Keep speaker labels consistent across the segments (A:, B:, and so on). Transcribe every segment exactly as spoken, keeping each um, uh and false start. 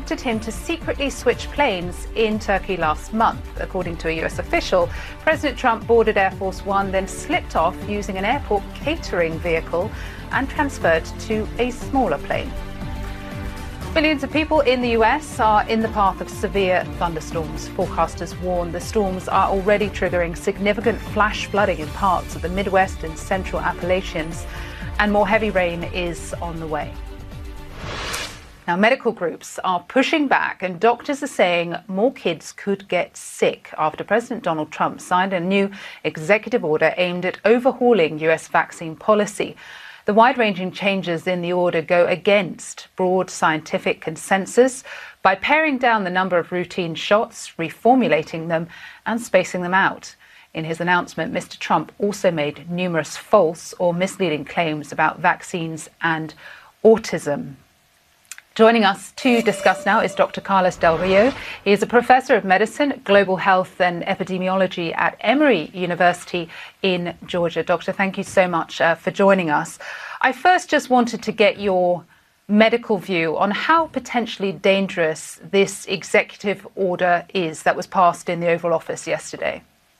A: prompted him to secretly switch planes in Turkey last month. According to a U S official, President Trump boarded Air Force One, then slipped off using an airport catering vehicle and transferred to a smaller plane. Millions of people in the U S are in the path of severe thunderstorms. Forecasters warn the storms are already triggering significant flash flooding in parts of the Midwest and Central Appalachians, and more heavy rain is on the way. Now, medical groups are pushing back, and doctors are saying more kids could get sick after President Donald Trump signed a new executive order aimed at overhauling U S vaccine policy. The wide-ranging changes in the order go against broad scientific consensus by paring down the number of routine shots, reformulating them, and spacing them out. In his announcement, Mister Trump also made numerous false or misleading claims about vaccines and autism. Joining us to discuss now is Doctor Carlos Del Rio. He is a professor of medicine, global health and epidemiology at Emory University in Georgia. Doctor, thank you so much uh, for joining us. I first just wanted to get your medical view on how potentially dangerous this executive order is that was passed in the Oval Office yesterday.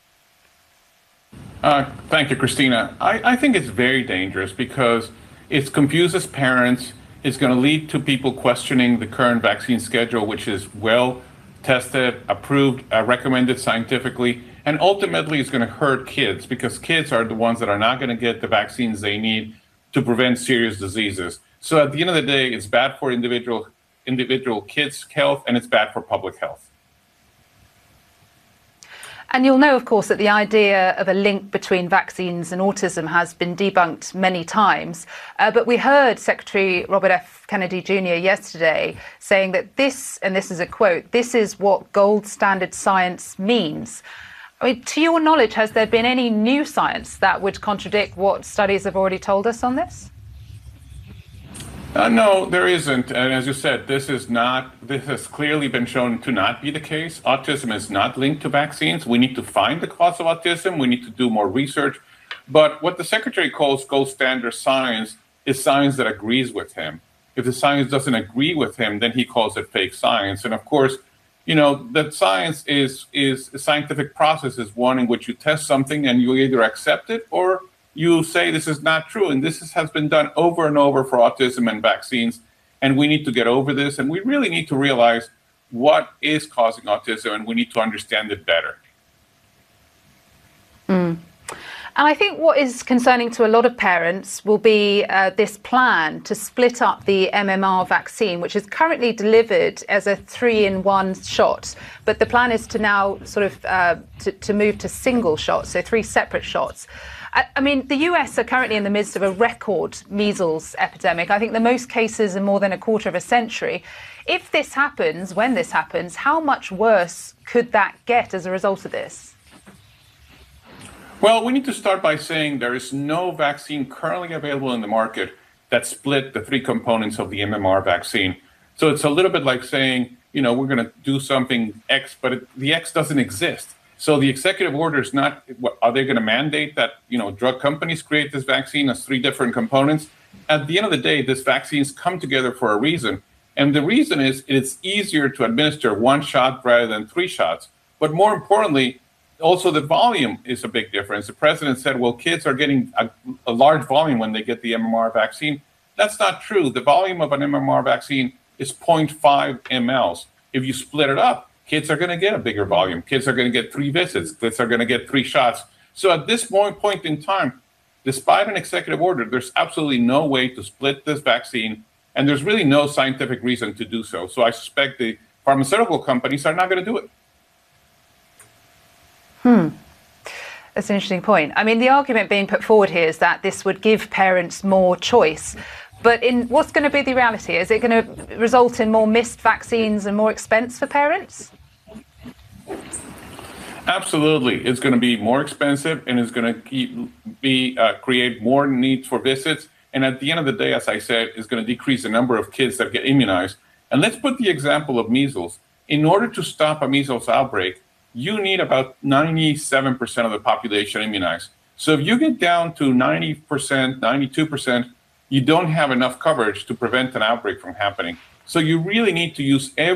B: Uh, thank you, Christina. I, I think it's very dangerous because it confuses parents. It's going to lead to people questioning the current vaccine schedule, which is well tested, approved, uh, recommended scientifically, and ultimately it's going to hurt kids because kids are the ones that are not going to get the vaccines they need to prevent serious diseases. So at the end of the day, it's bad for individual individual kids' health, and it's bad for public health.
A: And you'll know, of course, that the idea of a link between vaccines and autism has been debunked many times. Uh, but we heard Secretary Robert F. Kennedy Junior yesterday saying that this, and this is a quote, this is what gold standard science means. I mean, to your knowledge, has there been any new science that would contradict what studies have already told us on this?
B: Uh, no, there isn't. And as you said, this is not, this has clearly been shown to not be the case. Autism is not linked to vaccines. We need to find the cause of autism. We need to do more research. But what the secretary calls gold standard science is science that agrees with him. If the science doesn't agree with him, then he calls it fake science. And of course, you know, that science is, is a scientific process is one in which you test something and you either accept it or you say this is not true. And this is, has been done over and over for autism and vaccines. And we need to get over this. And we really need to realize what is causing autism, and we need to understand it better.
A: Mm. And I think what is concerning to a lot of parents will be uh, this plan to split up the M M R vaccine, which is currently delivered as a three-in-one shot. But the plan is to now sort of uh, to, to move to single shots, so three separate shots. I mean, the U S are currently in the midst of a record measles epidemic. I think the most cases in more than a quarter of a century. If this happens, when this happens, how much worse could that get as a result of this?
B: Well, we need to start by saying there is no vaccine currently available in the market that split the three components of the M M R vaccine. So it's a little bit like saying, you know, we're going to do something X, but it, the X doesn't exist. So the executive order is not, what, are they going to mandate that, you know, drug companies create this vaccine as three different components? At the end of the day, these vaccines come together for a reason. And the reason is it's easier to administer one shot rather than three shots. But more importantly, also the volume is a big difference. The president said, well, kids are getting a, a large volume when they get the M M R vaccine. That's not true. The volume of an M M R vaccine is zero point five milliliters. If you split it up, kids are going to get a bigger volume. Kids are going to get three visits. Kids are going to get three shots. So at this point in time, despite an executive order, there's absolutely no way to split this vaccine. And there's really no scientific reason to do so. So I suspect the pharmaceutical companies are not going to do it.
A: Hmm. That's an interesting point. I mean, the argument being put forward here is that this would give parents more choice. But in what's going to be the reality? Is it going to result in more missed vaccines and more expense for parents?
B: Absolutely. It's going to be more expensive, and it's going to keep, be uh, create more needs for visits. And at the end of the day, as I said, it's going to decrease the number of kids that get immunized. And let's put the example of measles. In order to stop a measles outbreak, you need about ninety-seven percent of the population immunized. So if you get down to ninety percent, ninety-two percent, you don't have enough coverage to prevent an outbreak from happening. So you really need to use every